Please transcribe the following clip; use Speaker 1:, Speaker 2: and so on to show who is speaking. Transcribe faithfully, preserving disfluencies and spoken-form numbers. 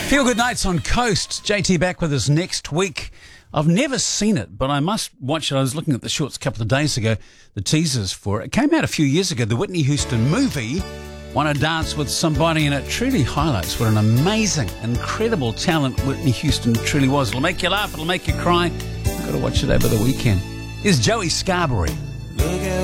Speaker 1: Feel Good Nights on Coast. J T back with us next week. I've never seen it, but I must watch it. I was looking at the shorts a couple of days ago, the teasers for it. It came out a few years ago, the Whitney Houston movie, Wanna Dance With Somebody, and it truly highlights what an amazing, incredible talent Whitney Houston truly was. It'll make you laugh, it'll make you cry. You've got to watch it over the weekend. Here's Joey Scarborough.
Speaker 2: Look at